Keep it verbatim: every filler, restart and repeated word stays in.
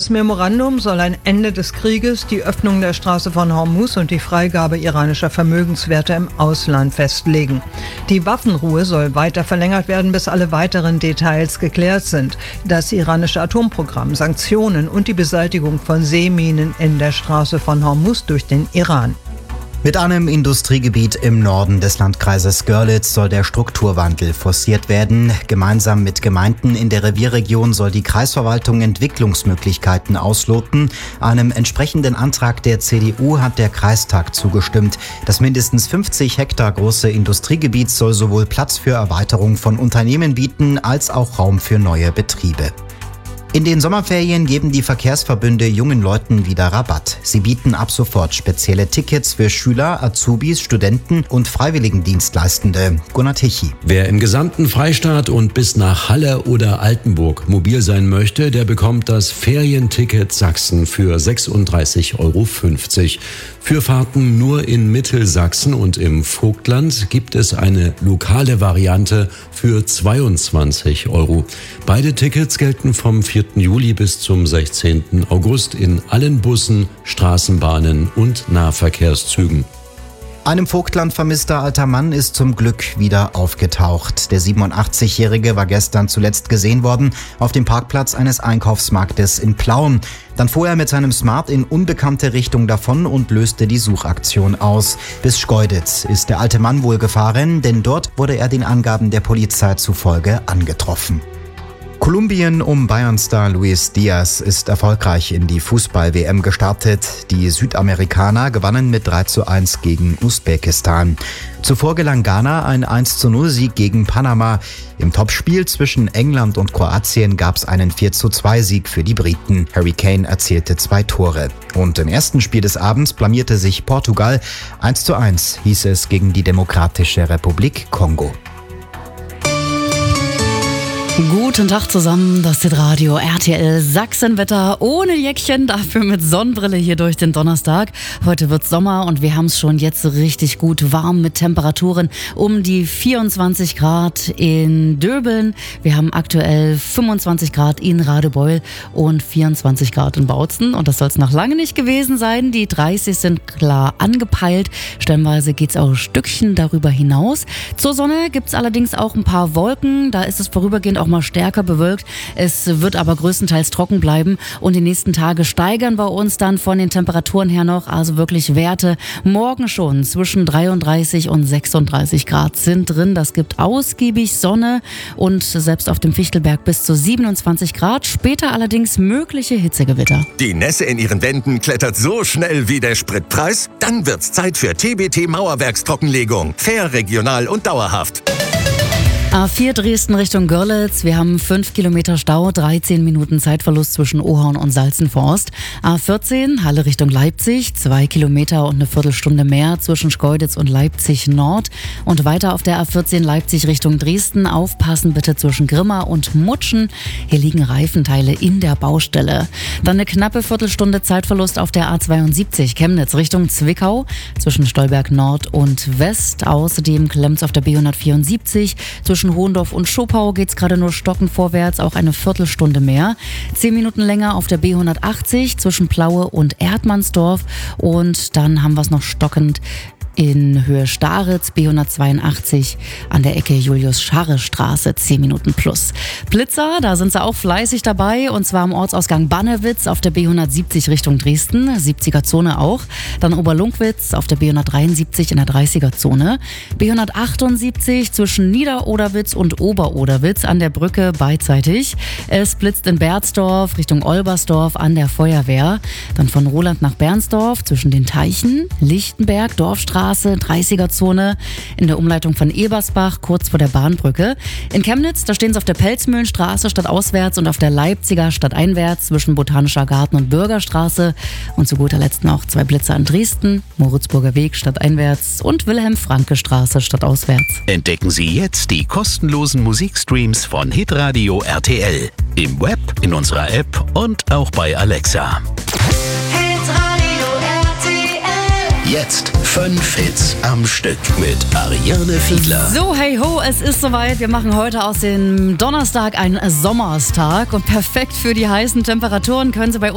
Das Memorandum soll ein Ende des Krieges, die Öffnung der Straße von Hormuz und die Freigabe iranischer Vermögenswerte im Ausland festlegen. Die Waffenruhe soll weiter verlängert werden, bis alle weiteren Details geklärt sind. Das iranische Atomprogramm, Sanktionen und die Beseitigung von Seeminen in der Straße von Hormuz durch den Iran. Mit einem Industriegebiet im Norden des Landkreises Görlitz soll der Strukturwandel forciert werden. Gemeinsam mit Gemeinden in der Revierregion soll die Kreisverwaltung Entwicklungsmöglichkeiten ausloten. Einem entsprechenden Antrag der C D U hat der Kreistag zugestimmt. Das mindestens fünfzig Hektar große Industriegebiet soll sowohl Platz für Erweiterung von Unternehmen bieten, als auch Raum für neue Betriebe. In den Sommerferien geben die Verkehrsverbünde jungen Leuten wieder Rabatt. Sie bieten ab sofort spezielle Tickets für Schüler, Azubis, Studenten und Freiwilligendienstleistende. Gunnar Tichy. Wer im gesamten Freistaat und bis nach Halle oder Altenburg mobil sein möchte, der bekommt das Ferienticket Sachsen für sechsunddreißig Euro fünfzig. Für Fahrten nur in Mittelsachsen und im Vogtland gibt es eine lokale Variante für zweiundzwanzig Euro. Beide Tickets gelten vom vierten Juli bis zum sechzehnten August in allen Bussen, Straßenbahnen und Nahverkehrszügen. Einem Vogtland vermisster alter Mann ist zum Glück wieder aufgetaucht. Der siebenundachtzigjährige war gestern zuletzt gesehen worden auf dem Parkplatz eines Einkaufsmarktes in Plauen. Dann fuhr er mit seinem Smart in unbekannte Richtung davon und löste die Suchaktion aus. Bis Schkeuditz ist der alte Mann wohl gefahren, denn dort wurde er den Angaben der Polizei zufolge angetroffen. Kolumbien um Bayern-Star Luis Diaz ist erfolgreich in die Fußball-W M gestartet. Die Südamerikaner gewannen mit drei zu eins gegen Usbekistan. Zuvor gelang Ghana ein eins zu null Sieg gegen Panama. Im Topspiel zwischen England und Kroatien gab es einen vier zu zwei Sieg für die Briten. Harry Kane erzielte zwei Tore. Und im ersten Spiel des Abends blamierte sich Portugal. eins zu eins hieß es gegen die Demokratische Republik Kongo. Guten Tag zusammen, das ist Radio R T L Sachsenwetter ohne Jäckchen, dafür mit Sonnenbrille hier durch den Donnerstag. Heute wird Sommer und wir haben es schon jetzt richtig gut warm mit Temperaturen um die vierundzwanzig Grad in Döbeln. Wir haben aktuell fünfundzwanzig Grad in Radebeul und vierundzwanzig Grad in Bautzen und das soll es noch lange nicht gewesen sein. Die dreißig sind klar angepeilt, stellenweise geht es auch ein Stückchen darüber hinaus. Zur Sonne gibt es allerdings auch ein paar Wolken, da ist es vorübergehend auch mal stärker bewölkt. Es wird aber größtenteils trocken bleiben und die nächsten Tage steigern wir uns dann von den Temperaturen her noch, also wirklich Werte morgen schon zwischen dreiunddreißig und sechsunddreißig Grad sind drin. Das gibt ausgiebig Sonne und selbst auf dem Fichtelberg bis zu siebenundzwanzig Grad. Später allerdings mögliche Hitzegewitter. Die Nässe in ihren Wänden klettert so schnell wie der Spritpreis? Dann wird's Zeit für T B T Mauerwerkstrockenlegung. Fair, regional und dauerhaft. A vier Dresden Richtung Görlitz. Wir haben fünf Kilometer Stau, dreizehn Minuten Zeitverlust zwischen Ohorn und Salzenforst. A vierzehn Halle Richtung Leipzig, zwei Kilometer und eine Viertelstunde mehr zwischen Schkeuditz und Leipzig Nord. Und weiter auf der A vierzehn Leipzig Richtung Dresden. Aufpassen bitte zwischen Grimma und Mutschen. Hier liegen Reifenteile in der Baustelle. Dann eine knappe Viertelstunde Zeitverlust auf der A zweiundsiebzig Chemnitz Richtung Zwickau zwischen Stolberg Nord und West. Außerdem klemmt's auf der B hundertvierundsiebzig zwischen Zwischen Hohendorf und Schopau geht es gerade nur stockend vorwärts, auch eine Viertelstunde mehr. Zehn Minuten länger auf der B hundertachtzig zwischen Plaue und Erdmannsdorf. Und dann haben wir es noch stockend in Höhe Staritz, B hundertzweiundachtzig an der Ecke Julius-Scharre-Straße, zehn Minuten plus. Blitzer, da sind sie auch fleißig dabei und zwar am Ortsausgang Bannewitz auf der B hundertsiebzig Richtung Dresden, siebziger Zone auch. Dann Oberlungwitz auf der B hundertdreiundsiebzig in der dreißiger Zone. B hundertachtundsiebzig zwischen Niederoderwitz und Oberoderwitz an der Brücke beidseitig. Es blitzt in Berzdorf Richtung Olbersdorf an der Feuerwehr. Dann von Roland nach Bernsdorf zwischen den Teichen, Lichtenberg, Dorfstraße, dreißiger Zone in der Umleitung von Ebersbach, kurz vor der Bahnbrücke. In Chemnitz, da stehen sie auf der Pelzmühlenstraße stadtauswärts und auf der Leipziger stadteinwärts zwischen Botanischer Garten und Bürgerstraße. Und zu guter Letzt noch zwei Blitzer in Dresden, Moritzburger Weg stadteinwärts und Wilhelm-Franke-Straße stadtauswärts. Entdecken Sie jetzt die kostenlosen Musikstreams von Hitradio R T L. Im Web, in unserer App und auch bei Alexa. Jetzt fünf Hits am Stück mit Ariane Fiedler. So, hey ho, es ist soweit. Wir machen heute aus dem Donnerstag einen Sommerstag und perfekt für die heißen Temperaturen können Sie bei